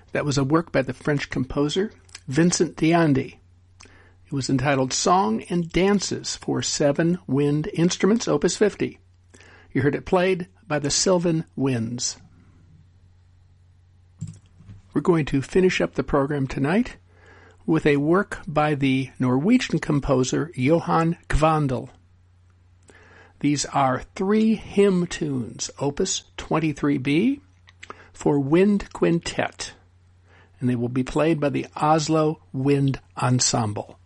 That was a work by the French composer Vincent d'Indy. It was entitled Song and Dances for 7 Wind Instruments, Opus 50. You heard it played by the Sylvan Winds. We're going to finish up the program tonight with a work by the Norwegian composer Johan Kvandal. These are 3 hymn tunes, Opus 23b, for wind quintet, and they will be played by the Oslo Wind Ensemble.